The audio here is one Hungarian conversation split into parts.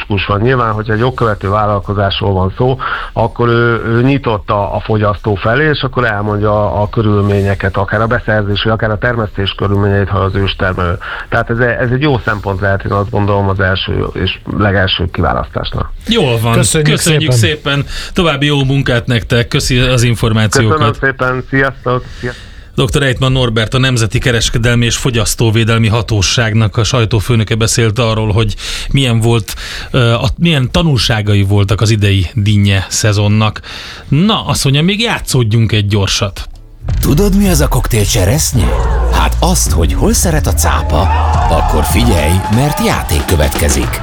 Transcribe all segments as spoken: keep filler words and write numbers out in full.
szkeptikus van. Nyilván, hogyha egy jogkövető vállalkozásról van szó, akkor ő, ő nyitott a, a fogyasztó felé, és akkor elmondja a, a körülményeket, akár a beszerzés, vagy akár a termesztés körülményeit, ha az őstermelő. Tehát ez, ez egy jó szempont lehet, én azt gondolom, az első és legelső kiválasztásnak. Jól van. Köszönjük, Köszönjük szépen. szépen. További jó munkát nektek. Köszi az információkat. Köszönöm szépen. Sziasztok. Sziasztok. doktor Ejtman Norbert, a Nemzeti Kereskedelmi és Fogyasztóvédelmi Hatóságnak a sajtófőnöke beszélt arról, hogy milyen volt, uh, a, milyen tanulságai voltak az idei dinnye szezonnak. Na, azt mondja, még játszódjunk egy gyorsat. Tudod, mi az a koktél cseresznye? Hát azt, hogy hol szeret a cápa, akkor figyelj, mert játék következik.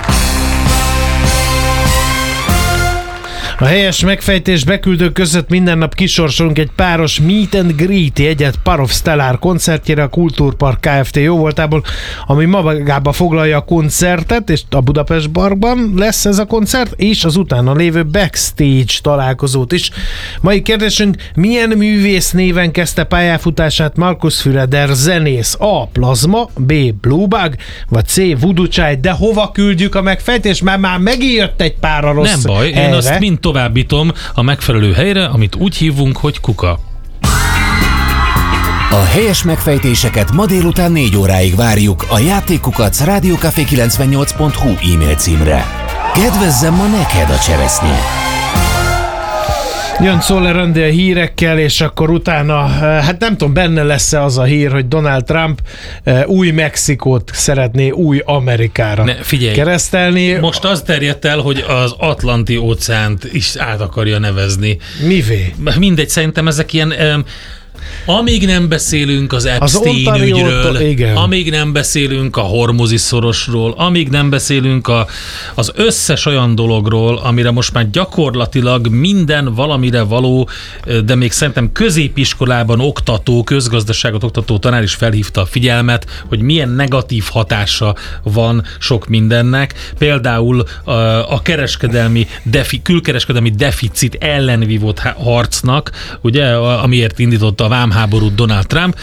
A helyes megfejtés beküldők között minden nap kisorsolunk egy páros Meet and Greet jegyet Parov Stellar koncertjére a Kultúrpark Kft. Jóvoltából, ami magába foglalja a koncertet, és a Budapest Barban lesz ez a koncert, és az utána lévő backstage találkozót is. Mai kérdésünk, milyen művész néven kezdte pályafutását Markus Füreder zenész? A. Plazma, B. Bluebug, vagy C. Voodoo Child. De hova küldjük a megfejtést? Mert már megijött egy pár a rossz Nem baj, helyre. Én azt mind továbbítom a megfelelő helyre, amit úgy hívunk, hogy kuka. A helyes megfejtéseket ma délután négy óráig várjuk a játékkukac rádiókafé kilencvennyolc pont hu e-mail címre. Kedvezzem ma neked a cseresznye! Jön Czoller Andi a hírekkel, és akkor utána, hát nem tudom, benne lesz-e az a hír, hogy Donald Trump új Mexikót szeretné új Amerikára ne, figyelj, keresztelni. Most az terjedt el, hogy az Atlanti óceánt is át akarja nevezni. Mivé? Mindegy, szerintem ezek ilyen... Um, Amíg nem beszélünk az Epstein az ügyről, igen. amíg nem beszélünk a Hormuzi szorosról, amíg nem beszélünk a, az összes olyan dologról, amire most már gyakorlatilag minden valamire való, de még szerintem középiskolában oktató, közgazdaságot oktató tanár is felhívta a figyelmet, hogy milyen negatív hatása van sok mindennek. Például a, a kereskedelmi, defi, külkereskedelmi deficit ellen vívott harcnak, ugye, amiért indította a vámháborút Donald Trump,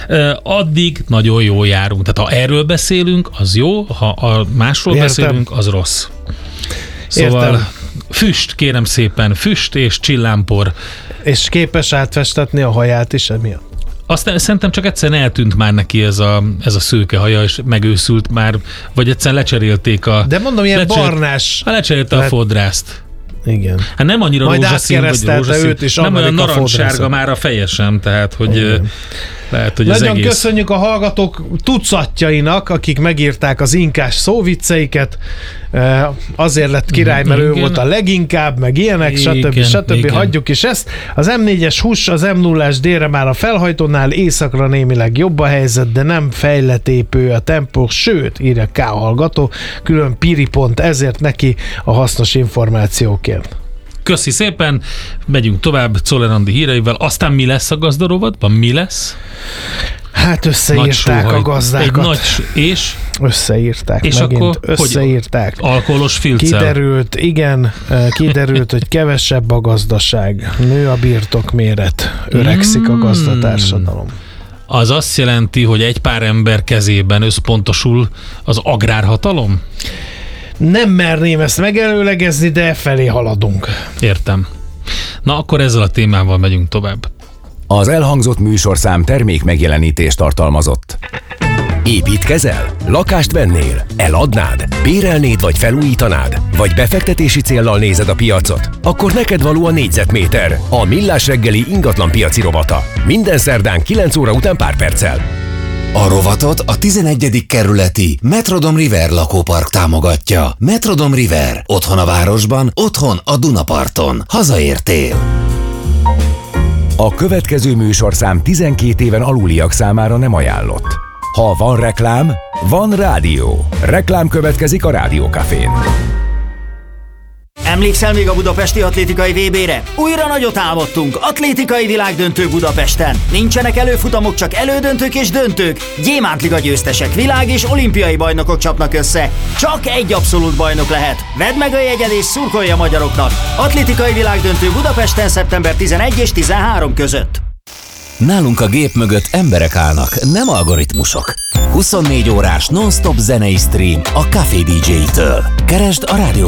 addig nagyon jól járunk. Tehát ha erről beszélünk, az jó, ha a másról Értem. beszélünk, az rossz. Szóval Értem. füst, kérem szépen, füst és csillámpor. És képes átfestetni a haját is emiatt? Aztán szerintem csak egyszerűen eltűnt már neki ez a, ez a szőke haja, és megőszült már, vagy egyszerűen lecserélték a... De mondom, ilyen lecserélt, barnás... Lecserélte le... a fodrászt. Igen. Hát nem annyira Majd rózsaszín, vagy rózsaszín, őt is nem olyan narancssárga már a feje sem, tehát hogy igen. lehet, hogy Nagyon az egész... köszönjük a hallgatók tucatjainak, akik megírták az inkás szóvicceiket. Azért lett király, mert igen. ő volt a leginkább, meg ilyenek, igen, stb. stb. Igen. Hagyjuk is ezt. Az em négyes hús, az em nullás délre már a felhajtónál, északra némileg jobb a helyzet, de nem fejletépő a tempó, sőt, írja K hallgató, külön piri pont, ezért neki a hasznos információkért. Köszi szépen, megyünk tovább Czoller Andi híreivel, aztán mi lesz a gazdarovatban? Mi lesz? Hát összeírták a gazdákat. Egy nagy, és? Összeírták, és megint akkor összeírták. Hogy alkoholos filccel? Kiderült, igen, kiderült, hogy kevesebb a gazdaság, nő a birtokméret, öregszik a gazdatársadalom. Az azt jelenti, hogy egy pár ember kezében összpontosul az agrárhatalom? Nem merném ezt megelőlegezni, de felé haladunk. Értem. Na akkor ezzel a témával megyünk tovább. Az elhangzott műsorszám termék megjelenítést tartalmazott. Építkezel? Lakást vennél? Eladnád? Bérelnéd vagy felújítanád? Vagy befektetési céllal nézed a piacot? Akkor neked való a négyzetméter, a Millás reggeli ingatlan piaci rovata. Minden szerdán kilenc óra után pár perccel. A rovatot a tizenegyedik kerületi Metrodom River lakópark támogatja. Metrodom River. Otthon a városban, otthon a Dunaparton. Hazaértél. A következő műsorszám tizenkét éven aluliak számára nem ajánlott. Ha van reklám, van rádió. Reklám következik a Rádiókafén. Emlékszel még a budapesti atlétikai vé bére? Újra nagyot álmodtunk, atlétikai világdöntő Budapesten. Nincsenek előfutamok, csak elődöntők és döntők. Gyémántliga győztesek, világ- és olimpiai bajnokok csapnak össze. Csak egy abszolút bajnok lehet. Vedd meg a jegyed és szurkolj a magyaroknak. Atlétikai világdöntő Budapesten szeptember tizenegy és tizenhárom között. Nálunk a gép mögött emberek állnak, nem algoritmusok. huszonnégy órás non-stop zenei stream a Café dé dzsé-től. Keresd a rádió